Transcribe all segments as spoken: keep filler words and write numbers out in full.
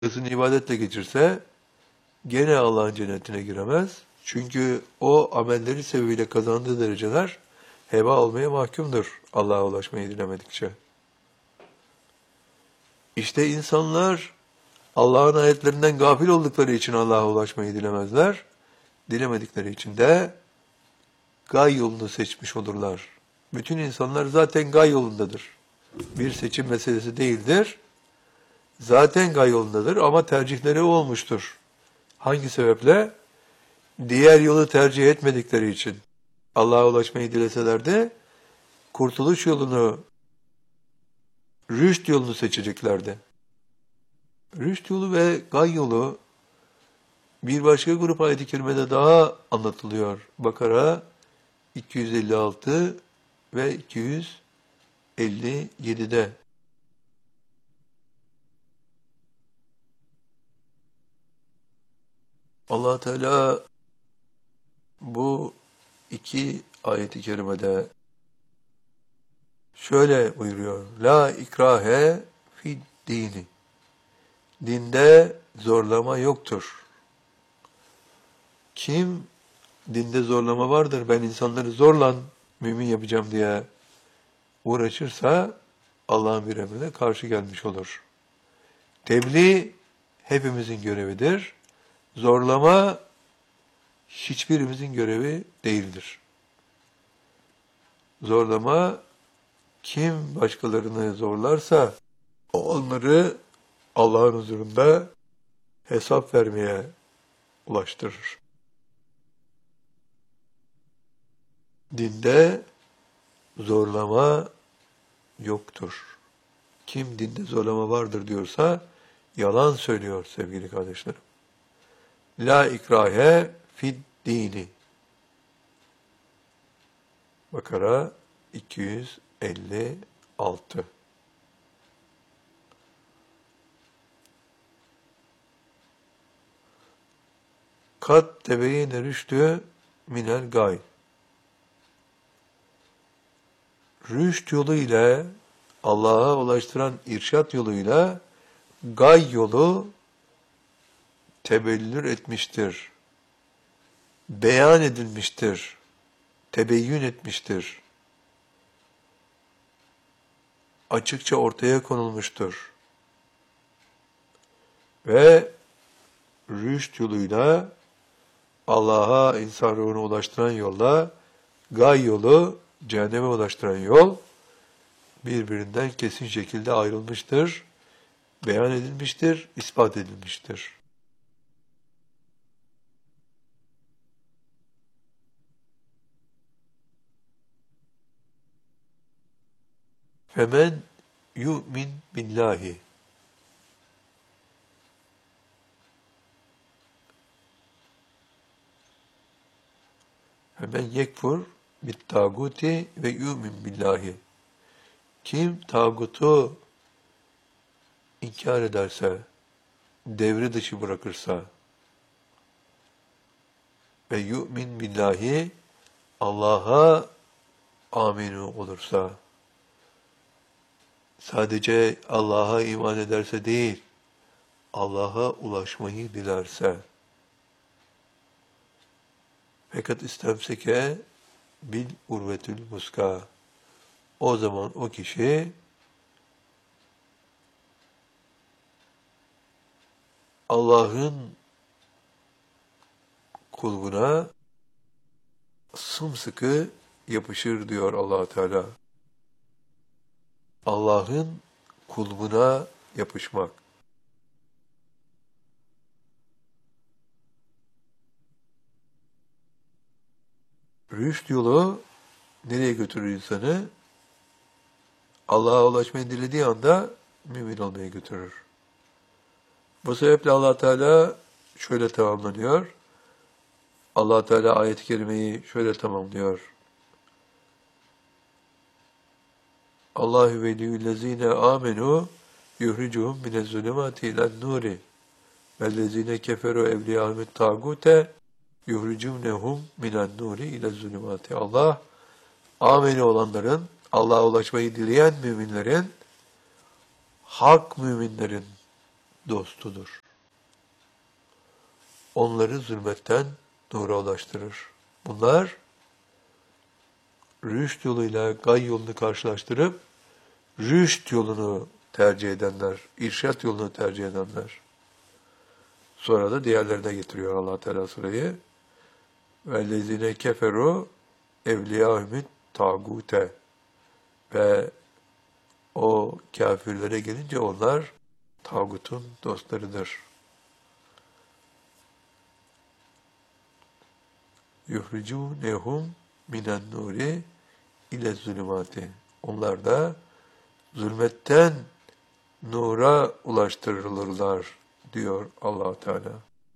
hayatını ibadetle geçirse gene Allah'ın cennetine giremez. Çünkü o amelleri sebebiyle kazandığı dereceler heba olmaya mahkumdur Allah'a ulaşmayı dilemedikçe. İşte insanlar Allah'ın ayetlerinden gafil oldukları için Allah'a ulaşmayı dilemezler. Dilemedikleri için de gay yolunu seçmiş olurlar. Bütün insanlar zaten gay yolundadır. Bir seçim meselesi değildir. Zaten gay yolundadır ama tercihleri olmuştur. Hangi sebeple? Diğer yolu tercih etmedikleri için. Allah'a ulaşmayı dileseler de kurtuluş yolunu, rüşt yolunu seçeceklerdi. Rüşt yolu ve gay yolu bir başka grup ayet-i kerimede daha anlatılıyor. Bakara iki yüz elli altı ve iki yüz elli yedi'de. Allah Teala bu iki ayet-i kerimede şöyle buyuruyor. La ikrahe fid dini. Dinde zorlama yoktur. Kim dinde zorlama vardır, ben insanları zorla mümin yapacağım diye uğraşırsa Allah'ın bir emrine karşı gelmiş olur. Tebliğ hepimizin görevidir. Zorlama hiçbirimizin görevi değildir. Zorlama kim başkalarını zorlarsa onları Allah'ın huzurunda hesap vermeye ulaştırır. Dinde zorlama yoktur. Kim dinde zorlama vardır diyorsa yalan söylüyor sevgili kardeşlerim. La ikrahe fid dini. Bakara iki yüz elli altı. Kad tebeyine rüştü minel gay. Rüşt yolu ile Allah'a ulaştıran irşat yoluyla gay yolu tebellür etmiştir. Beyan edilmiştir. Tebeyyün etmiştir. Açıkça ortaya konulmuştur. Ve rüşt yoluyla Allah'a insan ruhunu ulaştıran yolla gay yolu, cehenneme ulaştıran yol birbirinden kesin şekilde ayrılmıştır, beyan edilmiştir, ispat edilmiştir. Femen yu'min billahi. Femen yekfur bit tağuti ve yu'min billahi. Kim tağutu inkar ederse, devre dışı bırakırsa ve yu'min billahi Allah'a aminu olursa, sadece Allah'a iman ederse değil, Allah'a ulaşmayı dilerse, fakat istemseke bil urvetül muska, o zaman o kişi Allah'ın kulbuna sımsıkı yapışır diyor Allah Teala. Allah'ın kulbuna yapışmak. Rüşt yolu nereye götürür insanı? Allah'a ulaşmayı dilediği anda mümin olmaya götürür. Bu sebeple Allah Teala şöyle tamamlanıyor. Allah Teala ayet-i kerimeyi şöyle tamamlıyor. Allahu veliyyüllezine amenu yuhricuhum minezzulumati ilen-nuri vellezine keferu evliyahumut tağute yuhricunhum minen-nuri ile-zulumati. Allah ameni olanların, Allah'a ulaşmayı dileyen müminlerin, hak müminlerin dostudur. Onları zulmetten nura ulaştırır. Bunlar rüşt yoluyla gay yolunu karşılaştırıp rüşt yolunu tercih edenler, irşat yolunu tercih edenler. Sonra da diğerlerine getiriyor Allah Teala surayı. وَالَّذِينَ كَفَرُوا اَوْلِيَاهُمُ tagute ve o kafirlere gelince onlar tağutun dostlarıdır. يُخْرِجُونَهُمْ مِنَ النُّورِ ile zulümati. Onlar da zulmetten nura ulaştırılırlar diyor Allah Teala.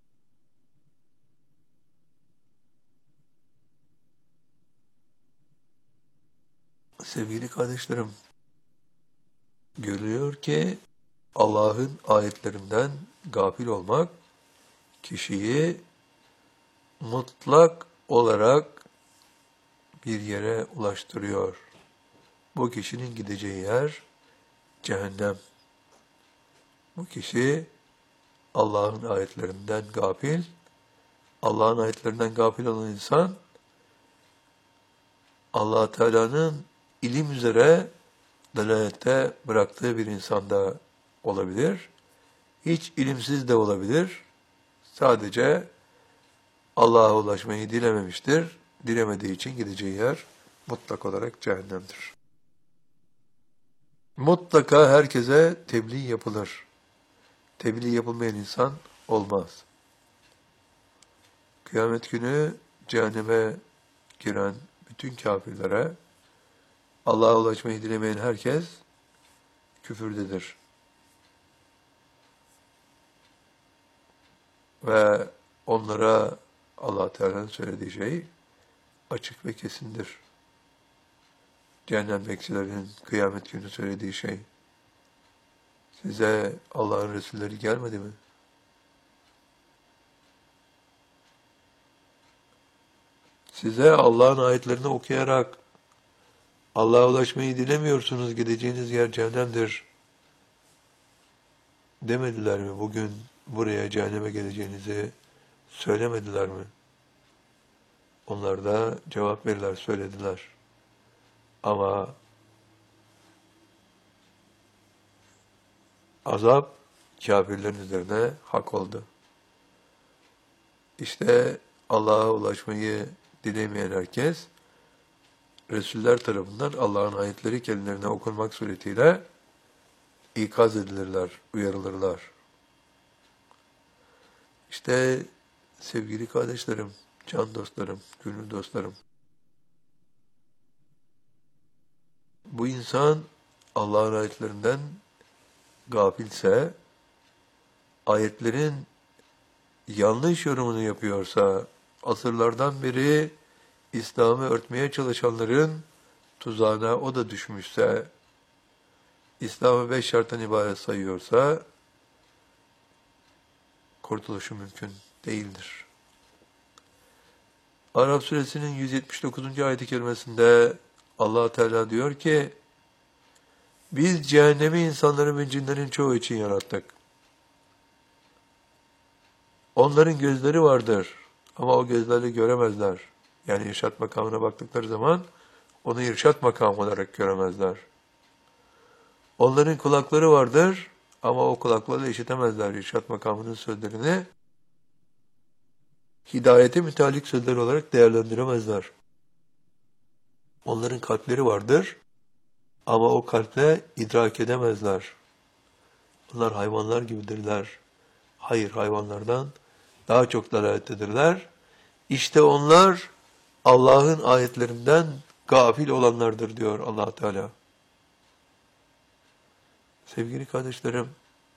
Sevgili kardeşlerim, görülüyor ki Allah'ın ayetlerinden gafil olmak kişiyi mutlak olarak bir yere ulaştırıyor. Bu kişinin gideceği yer cehennem. Bu kişi Allah'ın ayetlerinden gafil, Allah'ın ayetlerinden gafil olan insan, Allah Teala'nın ilim üzere delalette bıraktığı bir insanda olabilir. Hiç ilimsiz de olabilir. Sadece Allah'a ulaşmayı dilememiştir. Dilemediği için gideceği yer mutlak olarak cehennemdir. Mutlaka herkese tebliğ yapılır. Tebliğ yapılmayan insan olmaz. Kıyamet günü cehenneme giren bütün kafirlere Allah'a ulaşmayı dilemeyen herkes küfürdedir. Ve onlara Allah Teala'nın söylediği şey açık ve kesindir. Cehennem bekçilerinin kıyamet günü söylediği şey. Size Allah'ın Resulleri gelmedi mi? Size Allah'ın ayetlerini okuyarak Allah'a ulaşmayı dilemiyorsunuz, gideceğiniz yer cehennemdir demediler mi? Bugün buraya cehenneme geleceğinizi söylemediler mi? Onlar da cevap verirler, söylediler. Ama azap kafirlerin üzerine hak oldu. İşte Allah'a ulaşmayı dilemeyen herkes, Resuller tarafından Allah'ın ayetleri kendilerine okunmak suretiyle ikaz edilirler, uyarılırlar. İşte sevgili kardeşlerim, can dostlarım, gönül dostlarım, bu insan Allah'ın ayetlerinden gafilse, ayetlerin yanlış yorumunu yapıyorsa, asırlardan beri İslam'ı örtmeye çalışanların tuzağına o da düşmüşse, İslam'ı beş şarttan ibaret sayıyorsa, kurtuluşu mümkün değildir. Araf suresinin yüz yetmiş dokuzuncu ayet-i kerimesinde Allah Teala diyor ki, biz cehennemi insanların ve cinlerin çoğu için yarattık. Onların gözleri vardır ama o gözleri göremezler. Yani irşat makamına baktıkları zaman onu irşat makamı olarak göremezler. Onların kulakları vardır ama o kulaklarla işitemezler irşat makamının sözlerini. Hidayete müteallik sözler olarak değerlendiremezler. Onların kalpleri vardır ama o kalple idrak edemezler. Bunlar hayvanlar gibidirler. Hayır, hayvanlardan daha çok dalalettedirler. İşte onlar Allah'ın ayetlerinden gafil olanlardır diyor Allah Teala. Sevgili kardeşlerim,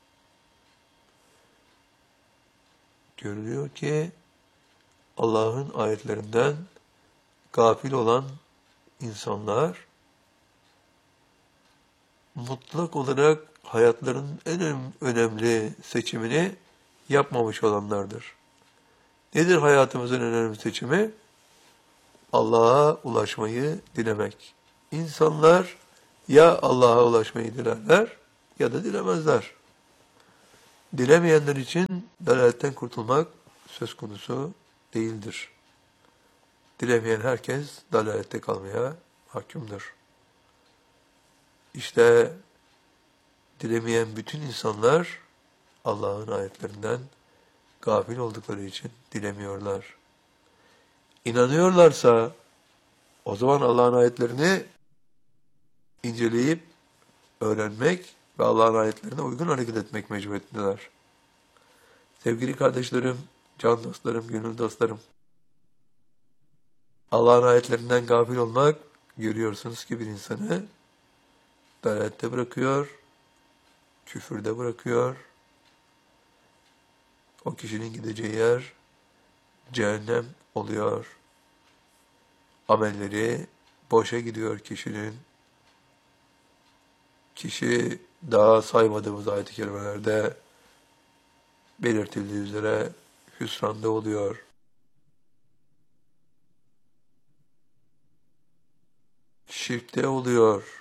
görülüyor ki Allah'ın ayetlerinden gafil olan insanlar mutlak olarak hayatlarının en önemli seçimini yapmamış olanlardır. Nedir hayatımızın en önemli seçimi? Allah'a ulaşmayı dilemek. İnsanlar ya Allah'a ulaşmayı dilerler ya da dilemezler. Dilemeyenler için dalaletten kurtulmak söz konusu değildir. Dilemeyen herkes dalalette kalmaya mahkumdur. İşte dilemeyen bütün insanlar Allah'ın ayetlerinden gafil oldukları için dilemiyorlar. İnanıyorlarsa o zaman Allah'ın ayetlerini inceleyip öğrenmek ve Allah'ın ayetlerine uygun hareket etmek mecburiyetindeler. Sevgili kardeşlerim, can dostlarım, gönül dostlarım, Allah'ın ayetlerinden gafil olmak, görüyorsunuz ki bir insanı dalalette bırakıyor, küfürde bırakıyor. O kişinin gideceği yer cehennem oluyor. Amelleri boşa gidiyor kişinin. Kişi daha saymadığımız ayet-i kerimelerde belirtildiği üzere hüsranda oluyor. Şirkte oluyor.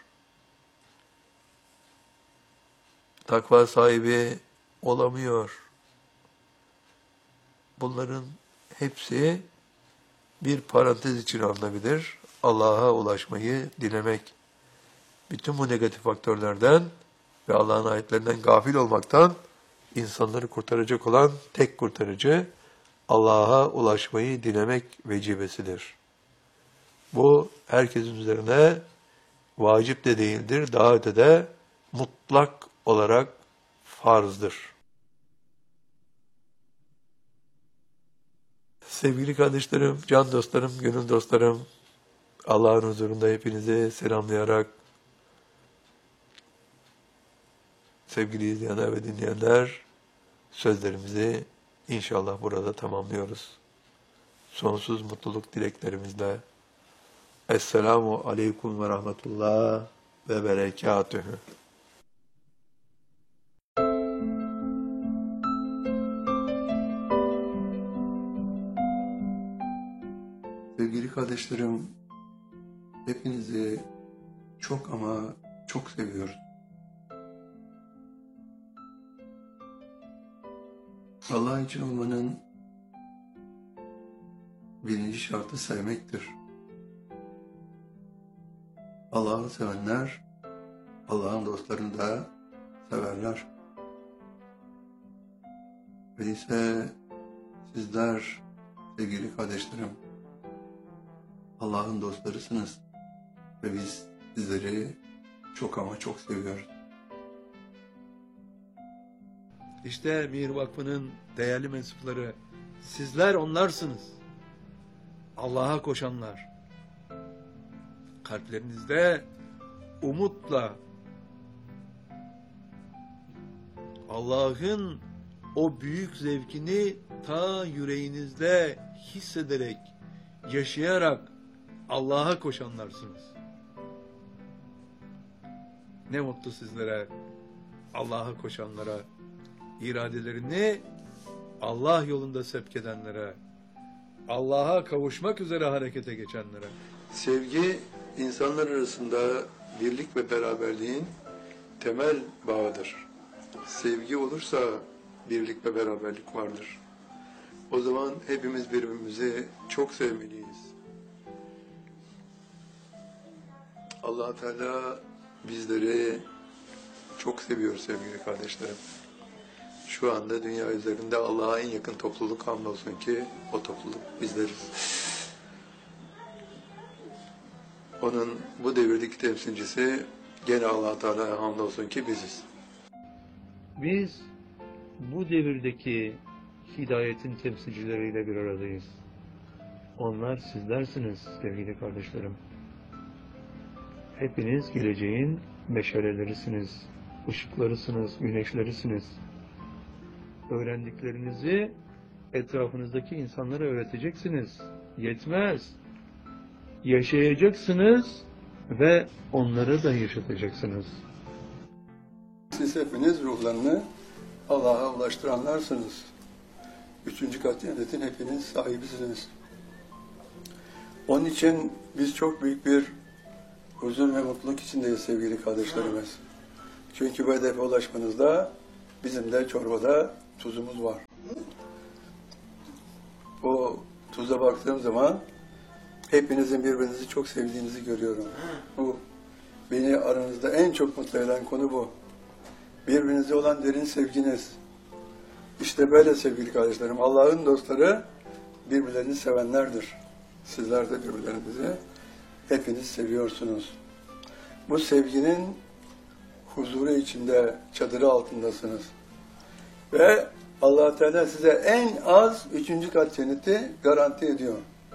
Takva sahibi olamıyor. Bunların hepsi bir parantez için alınabilir. Allah'a ulaşmayı dilemek. Bütün bu negatif faktörlerden ve Allah'ın ayetlerinden gafil olmaktan insanları kurtaracak olan tek kurtarıcı Allah'a ulaşmayı dilemek vecibesidir. Bu herkesin üzerine vacip de değildir, daha ötede mutlak olarak farzdır. Sevgili kardeşlerim, can dostlarım, gönül dostlarım, Allah'ın huzurunda hepinizi selamlayarak, sevgili izleyenler ve dinleyenler, sözlerimizi inşallah burada tamamlıyoruz. Sonsuz mutluluk dileklerimizle. Esselamu aleyküm ve rahmetullah ve berekatühü. Sevgili kardeşlerim, hepinizi çok ama çok seviyoruz. Allah için olmanın birinci şartı sevmektir. Allah'ı sevenler, Allah'ın dostlarını da severler. Öyleyse sizler, sevgili kardeşlerim, Allah'ın dostlarısınız ve biz sizleri çok ama çok seviyoruz. İşte Mir Vakfı'nın değerli mensupları, sizler onlarsınız. Allah'a koşanlar. Kalplerinizde umutla Allah'ın o büyük zevkini ta yüreğinizde hissederek, yaşayarak Allah'a koşanlarsınız. Ne mutlu sizlere, Allah'a koşanlara, iradelerini Allah yolunda sevk edenlere, Allah'a kavuşmak üzere harekete geçenlere. Sevgi, insanlar arasında birlik ve beraberliğin temel bağıdır. Sevgi olursa birlik ve beraberlik vardır. O zaman hepimiz birbirimizi çok sevmeliyiz. Allah Teala bizleri çok seviyor sevgili kardeşlerim. Şu anda dünya üzerinde Allah'a en yakın topluluk hamdolsun ki o topluluk bizleriz. Onun bu devirdeki temsilcisi gene Allah Teala'ya hamdolsun ki biziz. Biz bu devirdeki hidayetin temsilcileriyle bir aradayız. Onlar sizlersiniz sevgili kardeşlerim. Hepiniz geleceğin meşalelerisiniz, ışıklarısınız, güneşlerisiniz. Öğrendiklerinizi etrafınızdaki insanlara öğreteceksiniz. Yetmez. Yaşayacaksınız ve onları da yaşatacaksınız. Siz hepiniz ruhlarını Allah'a ulaştıranlarsınız. Üçüncü kat cennetin hepiniz sahibisiniz. Onun için biz çok büyük bir huzur ve mutluluk içindeyiz sevgili kardeşlerimiz. Çünkü bu hedefe ulaşmanızda bizim de çorbada tuzumuz var. O tuza baktığım zaman hepinizin birbirinizi çok sevdiğinizi görüyorum. Bu beni aranızda en çok mutlu eden konu bu. Birbirinize olan derin sevginiz. İşte böyle sevgili kardeşlerim. Allah'ın dostları birbirlerini sevenlerdir. Sizler de birbirlerinizi hepiniz seviyorsunuz. Bu sevginin huzuru içinde, çadırı altındasınız. Ve Allah Teala size en az üçüncü kat cenneti garanti ediyor.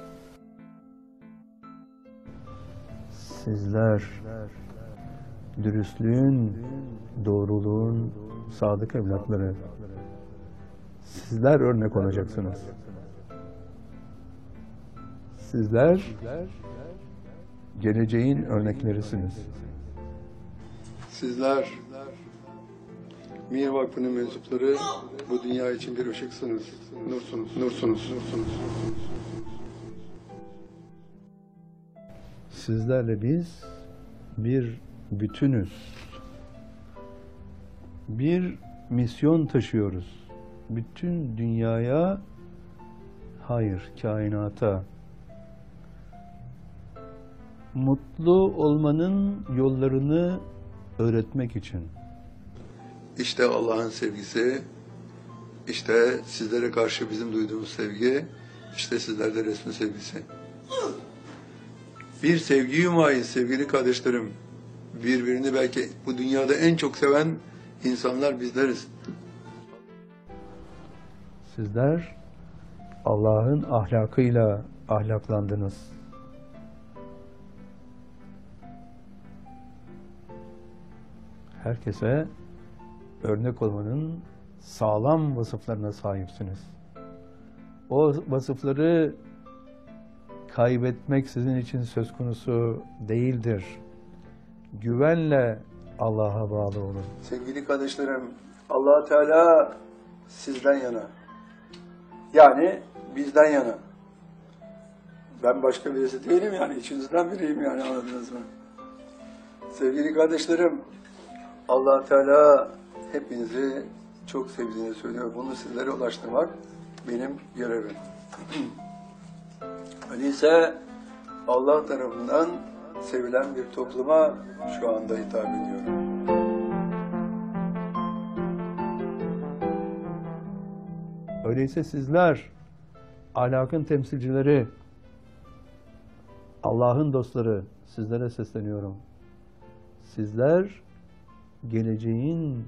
Sizler dürüstlüğün, doğruluğun sadık evlatları. Sizler örnek olacaksınız. Sizler geleceğin örneklerisiniz. Sizler Mir Vakfı'nın mensupları bu dünya için bir ışıksınız, nursunuz, nursunuz, nursunuz. Sizlerle biz bir bütünüz. Bir misyon taşıyoruz. Bütün dünyaya, hayır, kainata mutlu olmanın yollarını öğretmek için. İşte Allah'ın sevgisi, işte sizlere karşı bizim duyduğumuz sevgi, işte sizlerde resmi sevgisi. Bir sevgi yumayız sevgili kardeşlerim. Birbirini belki bu dünyada en çok seven insanlar bizleriz. Sizler Allah'ın ahlakıyla ahlaklandınız. Herkese örnek olmanın sağlam vasıflarına sahipsiniz. O vasıfları kaybetmek sizin için söz konusu değildir. Güvenle Allah'a bağlı olun. Sevgili kardeşlerim, Allah Teala sizden yana. Yani bizden yana. Ben başka birisi değilim yani, içinizden biriyim yani, anladınız mı? Sevgili kardeşlerim, Allah Teala hepinizi çok sevdiğini söylüyor. Bunu sizlere ulaştırmak benim görevim. Öyleyse Allah tarafından sevilen bir topluma şu anda hitap ediyorum. Öyleyse sizler ahlakın temsilcileri, Allah'ın dostları, sizlere sesleniyorum. Sizler geleceğin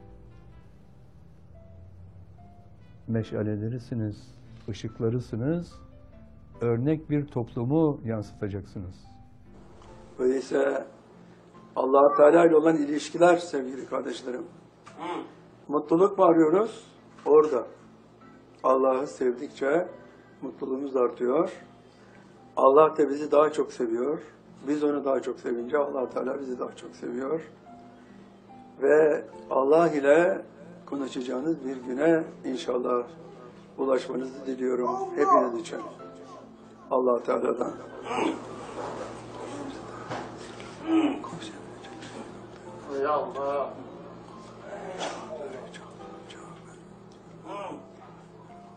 meşalelerisiniz, ışıklarısınız, örnek bir toplumu yansıtacaksınız. Öyleyse Allah Teala ile olan ilişkiler sevgili kardeşlerim. Mutluluk mu arıyoruz? Orada. Allah'ı sevdikçe mutluluğumuz artıyor. Allah da bizi daha çok seviyor. Biz onu daha çok sevince Allah Teala bizi daha çok seviyor. Ve Allah ile konuşacağınız bir güne inşallah ulaşmanızı diliyorum hepiniz için. Allah Teala'dan. Ya Allah.